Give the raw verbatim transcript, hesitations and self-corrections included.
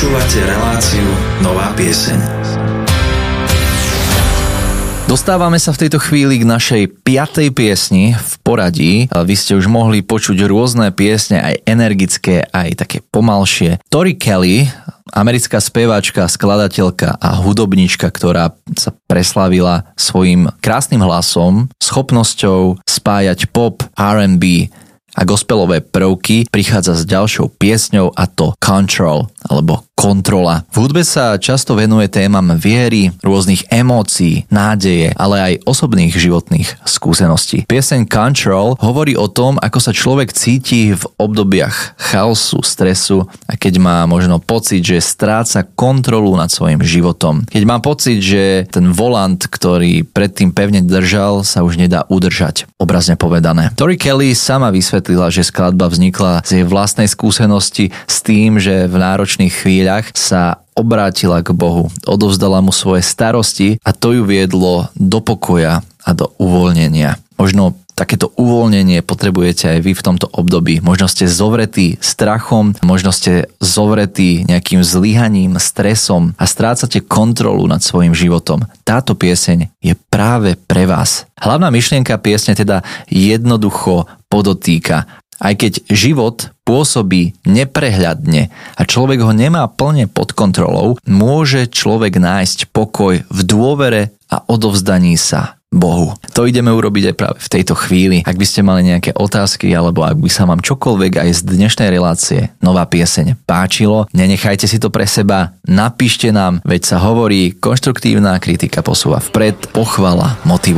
Počúvate reláciu Nová pieseň. Dostávame sa v tejto chvíli k našej piatej piesni v poradí. Vy ste už mohli počuť rôzne piesne, aj energické, aj také pomalšie. Tori Kelly, americká speváčka, skladateľka a hudobníčka, ktorá sa preslávila svojim krásnym hlasom, schopnosťou spájať pop, er end bí a gospelové prvky, prichádza s ďalšou piesňou, a to Control, alebo Kontrola. V hudbe sa často venuje témam viery, rôznych emócií, nádeje, ale aj osobných životných skúseností. Pieseň Control hovorí o tom, ako sa človek cíti v obdobiach chaosu, stresu a keď má možno pocit, že stráca kontrolu nad svojim životom. Keď má pocit, že ten volant, ktorý predtým pevne držal, sa už nedá udržať, obrazne povedané. Tori Kelly sama vysvetlila, že skladba vznikla z jej vlastnej skúsenosti s tým, že v náročných chvíľach sa obrátila k Bohu, odovzdala mu svoje starosti a to ju viedlo do pokoja a do uvoľnenia. Možno takéto uvoľnenie potrebujete aj vy v tomto období. Možno ste zovretí strachom, možno ste zovretí nejakým zlyhaním, stresom a strácate kontrolu nad svojim životom. Táto pieseň je práve pre vás. Hlavná myšlienka piesne teda jednoducho podotýka: aj keď život pôsobí neprehľadne a človek ho nemá plne pod kontrolou, môže človek nájsť pokoj v dôvere a odovzdaní sa Bohu. To ideme urobiť aj práve v tejto chvíli. Ak by ste mali nejaké otázky, alebo ak by sa vám čokoľvek aj z dnešnej relácie Nová pieseň páčilo, nenechajte si to pre seba, napíšte nám, veď sa hovorí, konštruktívna kritika posúva vpred, pochvala motivuje.